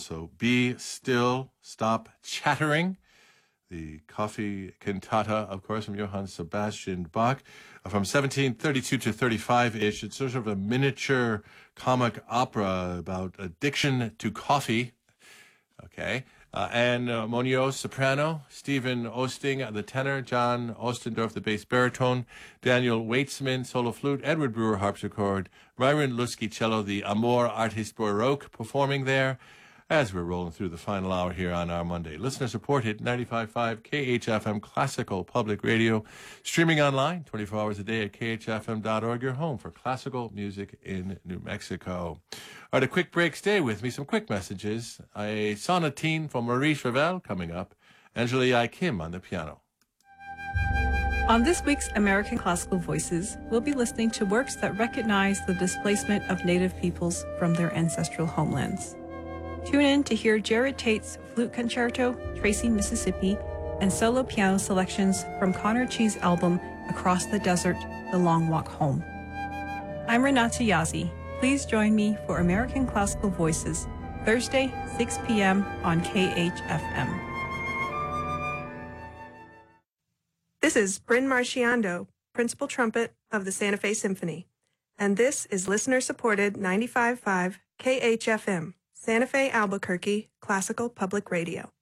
also Be Still, Stop Chattering, the coffee cantata, of course, from Johann Sebastian Bach, from 1732 to 35-ish. It's sort of a miniature comic opera about addiction to coffee. Okay. Anne Munoz, soprano, Stephen Osting, the tenor, John Ostendorf, the bass baritone, Daniel Weitzman, solo flute, Edward Brewer, harpsichord, Myron Lusky, cello, the Amor Artist Baroque performing there, as we're rolling through the final hour here on our Monday. Listener-supported 95.5 KHFM Classical Public Radio, streaming online 24 hours a day at khfm.org, your home for classical music in New Mexico. All right, a quick break. Stay with me. Some quick messages. A sonatine from Maurice Ravel coming up. Angela I. Kim on the piano. On this week's American Classical Voices, we'll be listening to works that recognize the displacement of Native peoples from their ancestral homelands. Tune in to hear Jared Tate's Flute Concerto, Tracy, Mississippi, and solo piano selections from Connor Chee's album Across the Desert, The Long Walk Home. I'm Renata Yazzie. Please join me for American Classical Voices, Thursday, 6 p.m. on KHFM. This is Bryn Marciando, Principal Trumpet of the Santa Fe Symphony, and this is listener-supported 95.5 KHFM, Santa Fe, Albuquerque, Classical Public Radio.